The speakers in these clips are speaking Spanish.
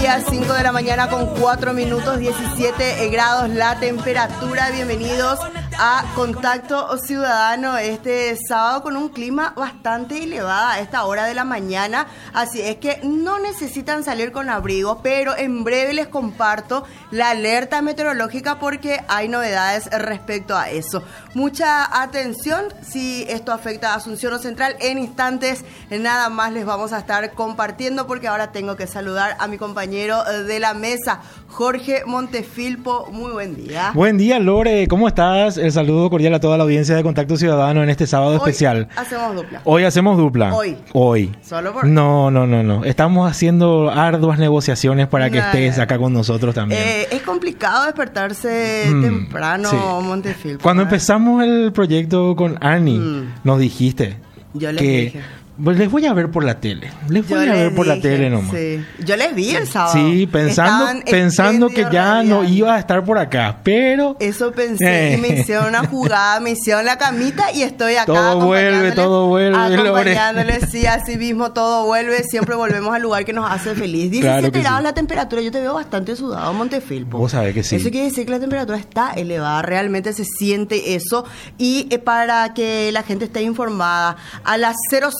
día, 5 de la mañana con 4 minutos, 17 grados la temperatura. Bienvenidos a Contacto Ciudadano este sábado con un clima bastante elevado a esta hora de la mañana. Así es que no necesitan salir con abrigo, pero en breve les comparto la alerta meteorológica porque hay novedades respecto a eso. Mucha atención si esto afecta a Asunción o Central. En instantes nada más les vamos a estar compartiendo porque ahora tengo que saludar a mi compañero de la mesa, Jorge Montefilpo. Muy buen día. Buen día, Lore. ¿Cómo estás? El saludo cordial a toda la audiencia de Contacto Ciudadano en este sábado especial. Hacemos dupla. Hoy hacemos dupla. Hoy. ¿Solo por...? No. Estamos haciendo arduas negociaciones para que estés acá con nosotros también. Es complicado despertarse temprano, sí. Montefilpo. Cuando empezamos el proyecto con Ani, nos dijiste yo les que... dije. Pues les voy a ver por la tele. Les voy a ver por la tele nomás. Sí. Yo les vi el sábado. Sí, pensando que ya no iba a estar por acá, pero... Eso pensé y me hicieron una jugada, me hicieron la camita y estoy acá todo vuelve. Acompañándoles, sí, así mismo todo vuelve. Siempre volvemos al lugar que nos hace feliz. 17 grados la temperatura. Yo te veo bastante sudado, Montefilpo. Vos sabés que sí. Eso quiere decir que la temperatura está elevada. Realmente se siente eso. Y para que la gente esté informada, a las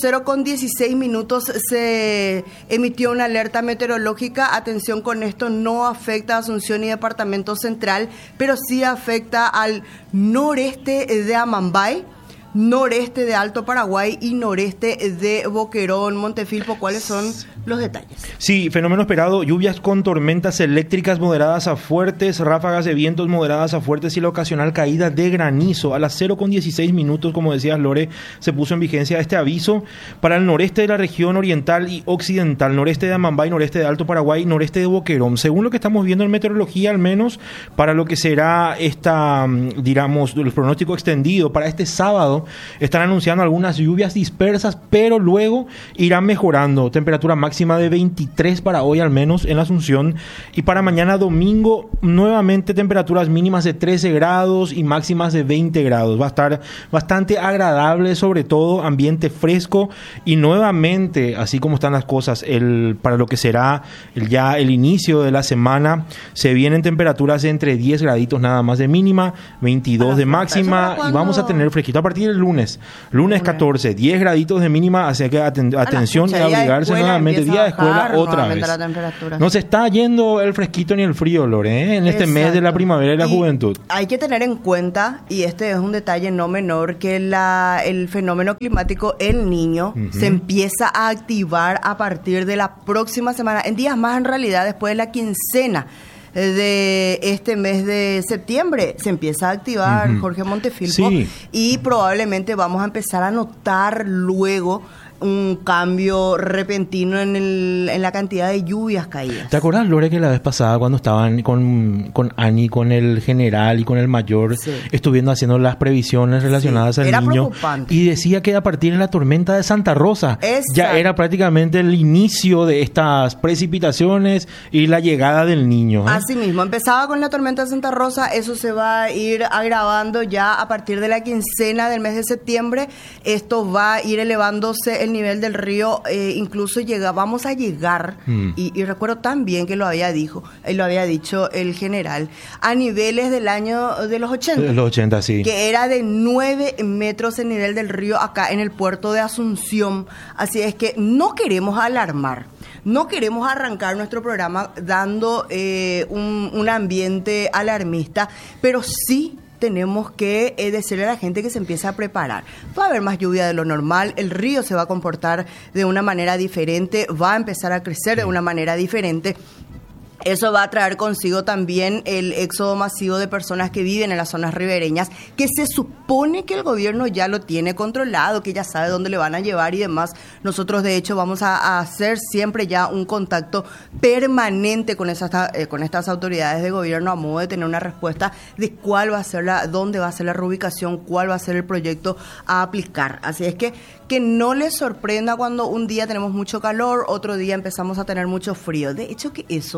00:16 se emitió una alerta meteorológica. Atención con esto, no afecta a Asunción y Departamento Central, pero sí afecta al noreste de Amambay, noreste de Alto Paraguay y noreste de Boquerón. Montefilpo, ¿cuáles son los detalles? Sí, fenómeno esperado, lluvias con tormentas eléctricas moderadas a fuertes, ráfagas de vientos moderadas a fuertes y la ocasional caída de granizo. A las 0:16, como decías, Lore, se puso en vigencia este aviso para el noreste de la región oriental y occidental, noreste de Amambay, noreste de Alto Paraguay, noreste de Boquerón. Según lo que estamos viendo en meteorología, al menos para lo que será el pronóstico extendido para este sábado, están anunciando algunas lluvias dispersas, pero luego irán mejorando. Temperatura máxima de 23 para hoy al menos en la Asunción, y para mañana domingo nuevamente temperaturas mínimas de 13 grados y máximas de 20 grados. Va a estar bastante agradable, sobre todo ambiente fresco, y nuevamente, así como están las cosas, para lo que será ya el inicio de la semana, se vienen temperaturas de entre 10 graditos nada más de mínima, 22 de máxima, y vamos a tener fresquito a partir del lunes 14, 10 graditos de mínima, así que atención y abrigarse nuevamente, día de escuela otra vez. No se está yendo el fresquito ni el frío, Lore, en este mes de la primavera y la juventud. Hay que tener en cuenta, y este es un detalle no menor, que el fenómeno climático El Niño se empieza a activar a partir de la próxima semana, en días más en realidad, después de la quincena de este mes de septiembre se empieza a activar, Jorge Montefilpo, y probablemente vamos a empezar a notar luego un cambio repentino en la cantidad de lluvias caídas. ¿Te acuerdas, Lore, que la vez pasada cuando estaban con Ani, con el general y con el mayor, estuvieron haciendo las previsiones relacionadas al niño? Preocupante. Y decía que a partir de la tormenta de Santa Rosa ya era prácticamente el inicio de estas precipitaciones y la llegada del niño. Así mismo, empezaba con la tormenta de Santa Rosa, eso se va a ir agravando ya a partir de la quincena del mes de septiembre. Esto va a ir elevándose el nivel del río, incluso vamos a llegar, y recuerdo también que lo había dicho el general, a niveles del año de los 80. De los 80, sí. Que era de 9 metros el nivel del río acá en el puerto de Asunción. Así es que no queremos alarmar. No queremos arrancar nuestro programa dando un ambiente alarmista, pero sí tenemos que decirle a la gente que se empiece a preparar. Va a haber más lluvia de lo normal, el río se va a comportar de una manera diferente, va a empezar a crecer de una manera diferente. Eso va a traer consigo también el éxodo masivo de personas que viven en las zonas ribereñas, que se supone que el gobierno ya lo tiene controlado, que ya sabe dónde le van a llevar y demás. Nosotros, de hecho, vamos a hacer siempre ya un contacto permanente con estas autoridades de gobierno a modo de tener una respuesta de cuál va a ser dónde va a ser la reubicación, cuál va a ser el proyecto a aplicar. Así es que no les sorprenda cuando un día tenemos mucho calor, otro día empezamos a tener mucho frío. De hecho, que eso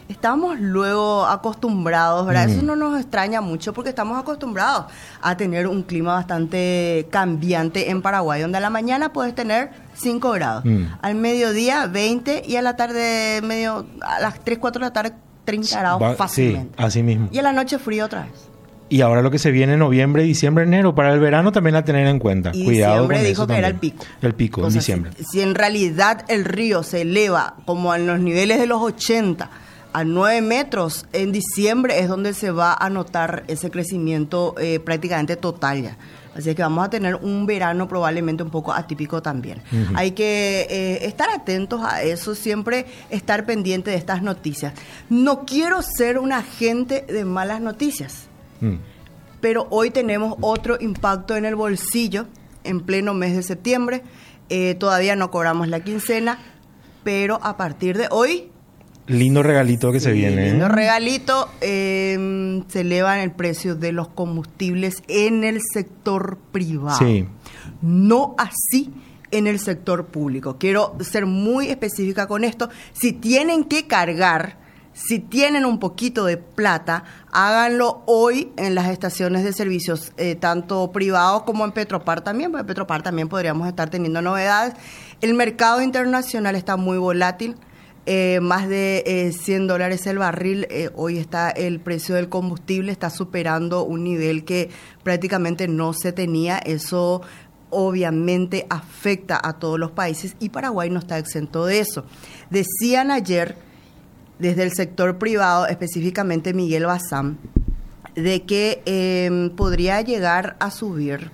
estamos luego acostumbrados, ¿verdad? Eso no nos extraña mucho porque estamos acostumbrados a tener un clima bastante cambiante en Paraguay, donde a la mañana puedes tener 5 grados, al mediodía 20 y a la tarde, a las 3, 4 de la tarde 30 grados fácilmente. Sí, así mismo. Y a la noche frío otra vez. Y ahora lo que se viene en noviembre, diciembre, enero, para el verano también a tener en cuenta. Y Cuidado diciembre con dijo eso que también. era el pico. El pico, en diciembre. Si en realidad el río se eleva como en los niveles de los 80 a 9 metros, en diciembre es donde se va a notar ese crecimiento prácticamente total ya. Así que vamos a tener un verano probablemente un poco atípico también. Hay que estar atentos a eso, siempre estar pendiente de estas noticias. No quiero ser un agente de malas noticias. Pero hoy tenemos otro impacto en el bolsillo en pleno mes de septiembre. Todavía no cobramos la quincena, pero a partir de hoy... Lindo regalito que se viene. Lindo regalito. Se elevan el precio de los combustibles en el sector privado. Sí. No así en el sector público. Quiero ser muy específica con esto. Si tienen que cargar... Si tienen un poquito de plata, háganlo hoy en las estaciones de servicios, tanto privados como en Petropar también, porque en Petropar también podríamos estar teniendo novedades. El mercado internacional está muy volátil, más de $100 el barril. Hoy está el precio del combustible, está superando un nivel que prácticamente no se tenía. Eso obviamente afecta a todos los países y Paraguay no está exento de eso. Decían ayer desde el sector privado, específicamente Miguel Bazán, de que podría llegar a subir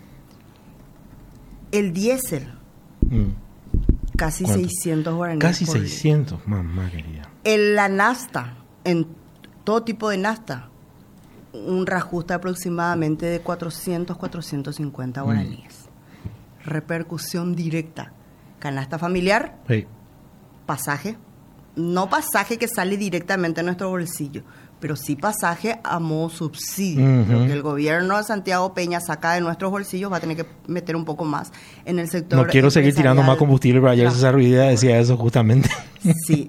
el diésel. Casi ¿Cuánto? 600 guaraníes. Casi 600, mamá querida. En la nafta, en todo tipo de nafta, un reajuste aproximadamente de 400, 450 guaraníes. Repercusión directa. Canasta familiar, Sí. pasaje. No pasaje que sale directamente a nuestro bolsillo, pero sí pasaje a modo subsidio. Lo que el gobierno de Santiago Peña saca de nuestros bolsillos va a tener que meter un poco más en el sector. No quiero seguir tirando más combustible, pero ayer César Ruidea decía eso justamente. Sí.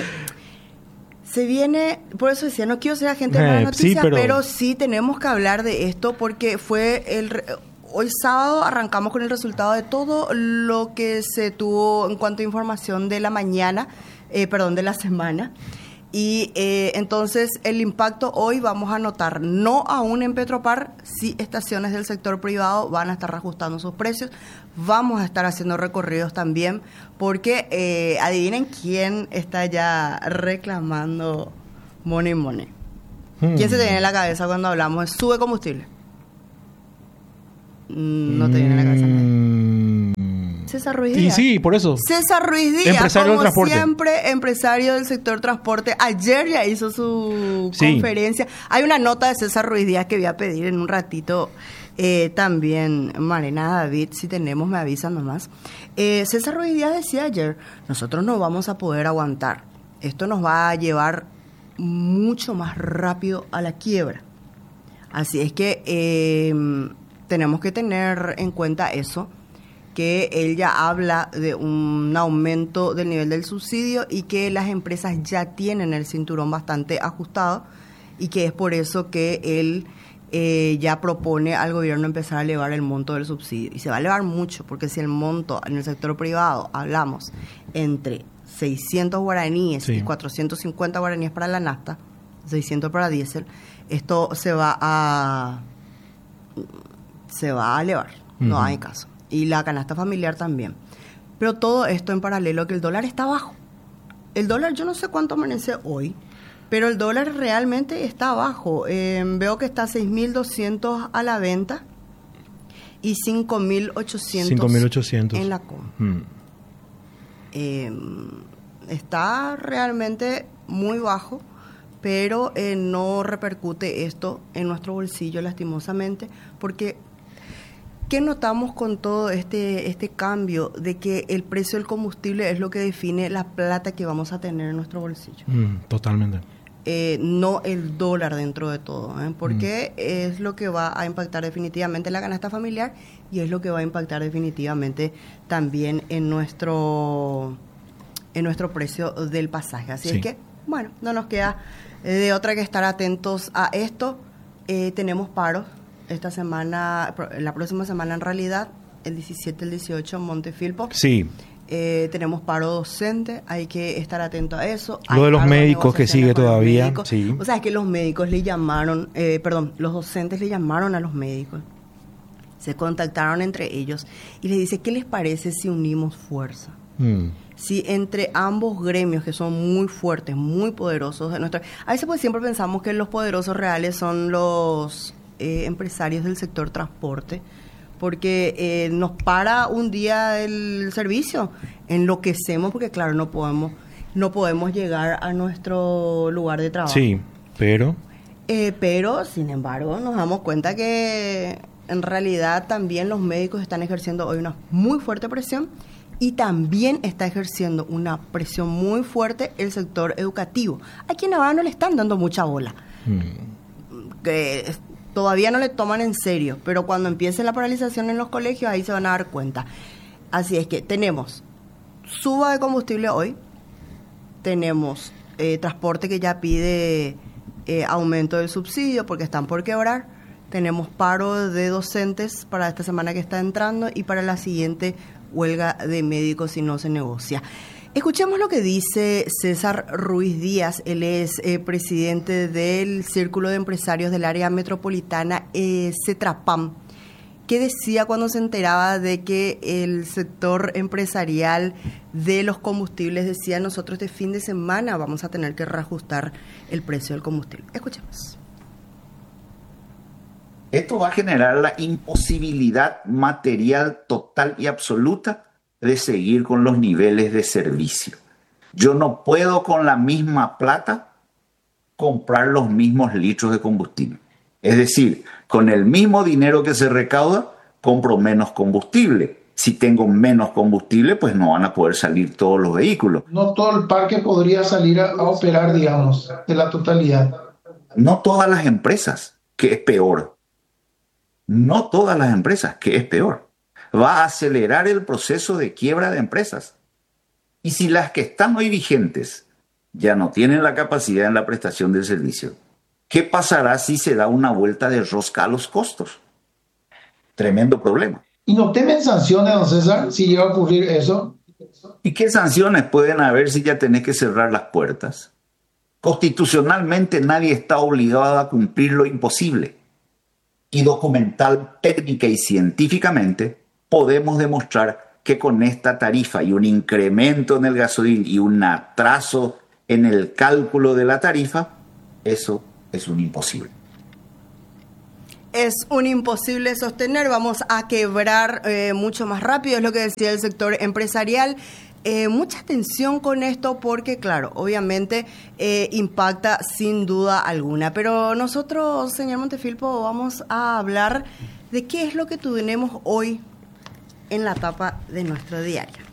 Se viene, por eso decía, no quiero ser agente de la noticia, sí, pero sí tenemos que hablar de esto porque hoy sábado arrancamos con el resultado de todo lo que se tuvo en cuanto a información de la mañana, de la semana. Y entonces el impacto hoy vamos a notar, no aún en Petropar, sí estaciones del sector privado van a estar reajustando sus precios, vamos a estar haciendo recorridos también, porque adivinen quién está ya reclamando money. ¿Quién se te viene a la cabeza cuando hablamos de sube combustible? No te viene a la cabeza nadie. César Ruiz Díaz. Sí, por eso. César Ruiz Díaz, empresario como del transporte. siempre, empresario del sector transporte. Ayer ya hizo su conferencia. Hay una nota de César Ruiz Díaz que voy a pedir en un ratito también. Marina, David, si tenemos, me avisan nomás. César Ruiz Díaz decía ayer, nosotros no vamos a poder aguantar. Esto nos va a llevar mucho más rápido a la quiebra. Así es que tenemos que tener en cuenta eso, que él ya habla de un aumento del nivel del subsidio y que las empresas ya tienen el cinturón bastante ajustado y que es por eso que él ya propone al gobierno empezar a elevar el monto del subsidio. Y se va a elevar mucho, porque si el monto en el sector privado hablamos entre 600 guaraníes y 450 guaraníes para la nafta, 600 para diésel, esto se va a elevar, no hay caso. Y la canasta familiar también. Pero todo esto en paralelo que el dólar está bajo. El dólar yo no sé cuánto amanece hoy, pero el dólar realmente está bajo. Veo que está a 6.200 a la venta y 5.800 en la compra. Está realmente muy bajo, pero no repercute esto en nuestro bolsillo lastimosamente, porque ¿qué notamos con todo este cambio de que el precio del combustible es lo que define la plata que vamos a tener en nuestro bolsillo? Totalmente. No el dólar dentro de todo, porque es lo que va a impactar definitivamente la canasta familiar y es lo que va a impactar definitivamente también en nuestro precio del pasaje. Así es que Bueno, no nos queda de otra que estar atentos a esto. Tenemos paros esta semana, la próxima semana en realidad, el 17, el 18 en Montefilpo. Sí. Tenemos paro docente, hay que estar atento a eso. Lo de los médicos que sigue todavía. Sí. O sea, es que los médicos le llamaron, los docentes le llamaron a los médicos. Se contactaron entre ellos y les dice, ¿qué les parece si unimos fuerza? Si entre ambos gremios que son muy fuertes, muy poderosos de nuestra... A veces pues siempre pensamos que los poderosos reales son los empresarios del sector transporte, porque nos para un día el servicio, enloquecemos porque claro, no podemos llegar a nuestro lugar de trabajo. Sí, pero sin embargo nos damos cuenta que en realidad también los médicos están ejerciendo hoy una muy fuerte presión y también está ejerciendo una presión muy fuerte el sector educativo. Aquí en Navarra no le están dando mucha bola. Que todavía no le toman en serio, pero cuando empiece la paralización en los colegios, ahí se van a dar cuenta. Así es que tenemos suba de combustible hoy, tenemos transporte que ya pide aumento del subsidio porque están por quebrar, tenemos paro de docentes para esta semana que está entrando y para la siguiente huelga de médicos si no se negocia. Escuchemos lo que dice César Ruiz Díaz, él es presidente del Círculo de Empresarios del Área Metropolitana, CETRAPAM, que decía cuando se enteraba de que el sector empresarial de los combustibles decía, nosotros este fin de semana vamos a tener que reajustar el precio del combustible. Escuchemos. Esto va a generar la imposibilidad material total y absoluta de seguir con los niveles de servicio. Yo no puedo con la misma plata comprar los mismos litros de combustible. Es decir, con el mismo dinero que se recauda, compro menos combustible. Si tengo menos combustible, pues no van a poder salir todos los vehículos. No todo el parque podría salir a operar, digamos, de la totalidad. No todas las empresas, que es peor. No todas las empresas, que es peor. Va a acelerar el proceso de quiebra de empresas. Y si las que están hoy vigentes ya no tienen la capacidad en la prestación del servicio, ¿qué pasará si se da una vuelta de rosca a los costos? Tremendo problema. ¿Y no temen sanciones, don César, si llega a ocurrir eso? ¿Y qué sanciones pueden haber si ya tenés que cerrar las puertas? Constitucionalmente nadie está obligado a cumplir lo imposible. Y documental, técnica y científicamente podemos demostrar que con esta tarifa y un incremento en el gasoil y un atraso en el cálculo de la tarifa, eso es un imposible. Es un imposible sostener, vamos a quebrar mucho más rápido, es lo que decía el sector empresarial. Mucha atención con esto porque, claro, obviamente impacta sin duda alguna. Pero nosotros, señor Montefilpo, vamos a hablar de qué es lo que tenemos hoy en la tapa de nuestro diario.